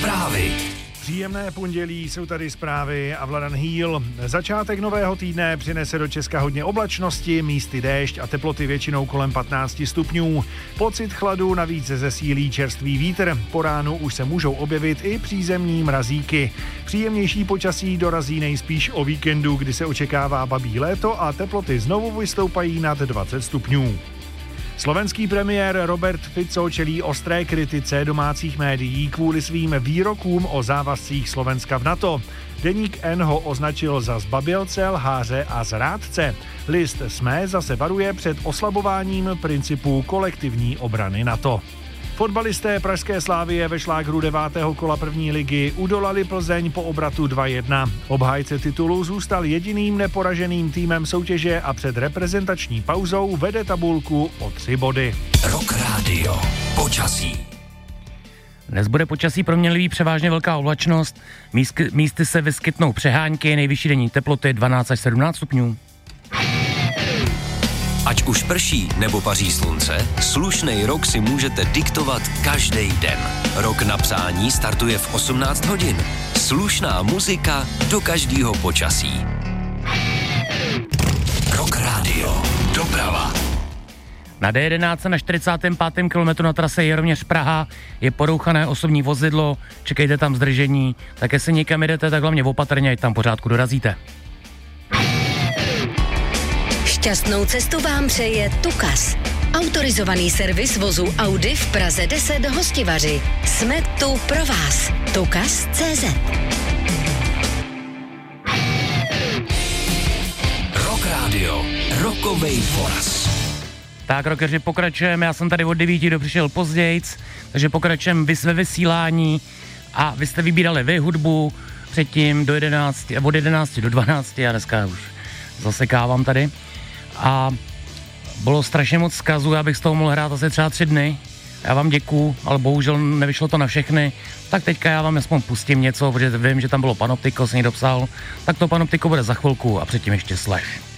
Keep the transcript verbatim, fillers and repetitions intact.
Zprávy. Příjemné pondělí, jsou tady zprávy a Vladan Hýl. Začátek nového týdne přinese do Česka hodně oblačnosti, místy déšť a teploty většinou kolem patnáct stupňů. Pocit chladu navíc zesílí čerstvý vítr. Po ránu už se můžou objevit i přízemní mrazíky. Příjemnější počasí dorazí nejspíš o víkendu, kdy se očekává babí léto a teploty znovu vystoupají nad dvacet stupňů. Slovenský premiér Robert Fico čelí ostré kritice domácích médií kvůli svým výrokům o závazcích Slovenska v NATO. Deník N ho označil za zbabělce, lháře a zrádce. List SME zase varuje před oslabováním principů kolektivní obrany NATO. Fotbalisté pražské Slavie ve šlágru devátého kola první ligy udolali Plzeň po obratu dva jedna. Obhájce titulu zůstal jediným neporaženým týmem soutěže a před reprezentační pauzou vede tabulku o tři body. Rock Radio. Počasí. Dnes bude počasí proměnlivý, převážně velká oblačnost. Místy, místy se vyskytnou přehánky, nejvyšší denní teploty dvanáct až sedmnáct stupňů. Ať už prší nebo paří slunce, slušnej rok si můžete diktovat každý den. Rok na psání startuje v osmnáct hodin. Slušná muzika do každého počasí. Rock Radio. Doprava. Na D jedenáct na čtyřicátém pátém kilometru na trase Jaroměř Praha je porouchané osobní vozidlo, čekejte tam zdržení, tak jestli někam jdete, tak hlavně opatrně, ať tam pořádku dorazíte. Šťastnou cestu vám přeje Tukas. Autorizovaný servis vozu Audi v Praze deset Hostivaři. Jsme tu pro vás. Tukas tečka cé zet. Rock Radio. Rockovej foras. Tak, rockeři, pokračujeme, já jsem tady od devíti do přišel pozdějc, takže pokračujeme vy ve vysílání a vy jste vybírali vy hudbu předtím do jedenácti, od jedenácti do dvanácti, já dneska už zasekávám tady. A bylo strašně moc zkazů, já bych z toho mohl hrát asi třeba tři dny. Já vám děkuju, ale bohužel nevyšlo to na všechny. Tak teďka já vám aspoň pustím něco, protože vím, že tam bylo Panoptiko, se někdo psal. Tak to Panoptiko bude za chvilku a předtím ještě Slash.